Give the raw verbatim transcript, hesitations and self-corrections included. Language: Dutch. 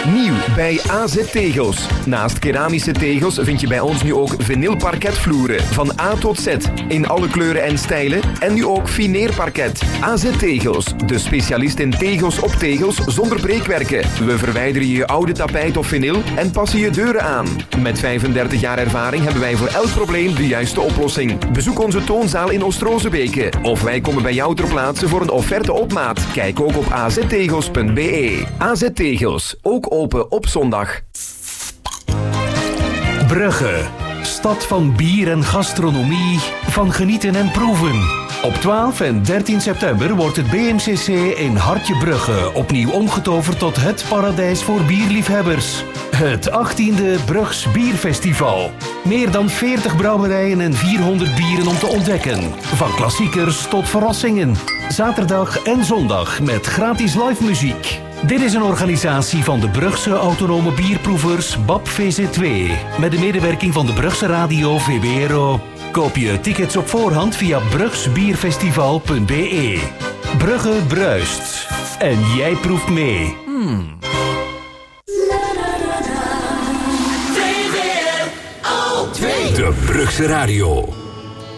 Nieuw bij A Z Tegels. Naast keramische tegels vind je bij ons nu ook vinylparketvloeren. Van A tot Z. In alle kleuren en stijlen. En nu ook fineerparket. A Z Tegels. De specialist in tegels op tegels zonder breekwerken. We verwijderen je oude tapijt of vinyl en passen je deuren aan. Met vijfendertig jaar ervaring hebben wij voor elk probleem de juiste oplossing. Bezoek onze toonzaal in Oost-Rozenbeke. Of wij komen bij jou ter plaatse voor een offerte op maat. Kijk ook op a z tegels punt b e. A Z Tegels. Ook open op zondag. Brugge. Stad van bier en gastronomie, van genieten en proeven. Op twaalf en dertien september wordt het B M C C in Hartje Brugge opnieuw omgetoverd tot het paradijs voor bierliefhebbers. Het achttiende Brugs Bierfestival. Meer dan veertig brouwerijen en vierhonderd bieren om te ontdekken. Van klassiekers tot verrassingen. Zaterdag en zondag met gratis live muziek. Dit is een organisatie van de Brugse Autonome Bierproevers B A P V Z twee. Met de medewerking van de Brugse Radio V B R O. Koop je tickets op voorhand via brugsbierfestival punt b e. Brugge bruist. En jij proeft mee. Hmm. De Brugse Radio.